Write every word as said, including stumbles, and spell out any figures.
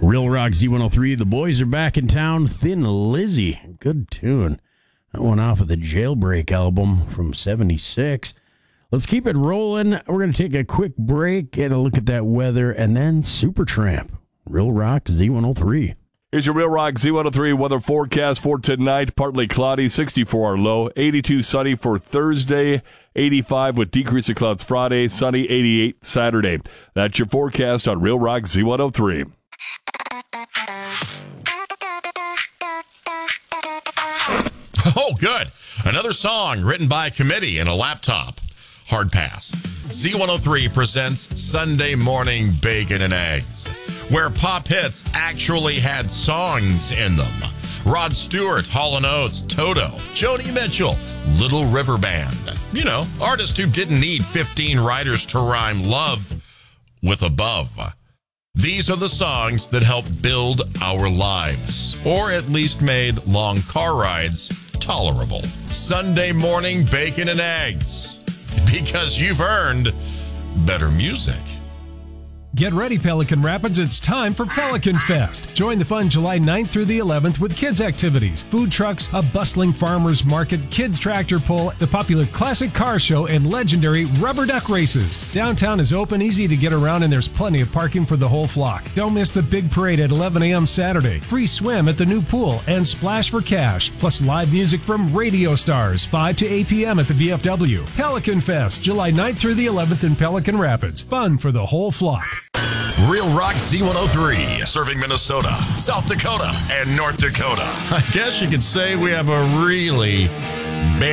Real Rock Z one oh three, the boys are back in town. Thin Lizzy, good tune. That one off of the Jailbreak album from seventy-six. Let's keep it rolling. We're going to take a quick break, get a look at that weather, and then Supertramp. Real Rock Z one oh three. Here's your Real Rock Z one oh three weather forecast for tonight. Partly cloudy, sixty-four our low, eighty-two sunny for Thursday, eighty-five with decrease of clouds Friday, sunny eighty-eight Saturday. That's your forecast on Real Rock Z one oh three. Oh, good. Another song written by a committee in a laptop. Hard pass. Z one oh three presents Sunday Morning Bacon and Eggs, where pop hits actually had songs in them. Rod Stewart, Hall and Oates, Toto, Joni Mitchell, Little River Band. You know, artists who didn't need fifteen writers to rhyme love with above. These are the songs that helped build our lives, or at least made long car rides tolerable. Sunday Morning Bacon and Eggs, because you've earned better music. Get ready, Pelican Rapids. It's time for Pelican Fest. Join the fun July ninth through the eleventh with kids' activities, food trucks, a bustling farmers market, kids' tractor pull, the popular classic car show, and legendary rubber duck races. Downtown is open, easy to get around, and there's plenty of parking for the whole flock. Don't miss the big parade at eleven a.m. Saturday. Free swim at the new pool and splash for cash. Plus live music from radio stars, five to eight p.m. at the V F W. Pelican Fest, July ninth through the eleventh in Pelican Rapids. Fun for the whole flock. Real Rock Z one oh three, serving Minnesota, South Dakota, and North Dakota. I guess you could say we have a really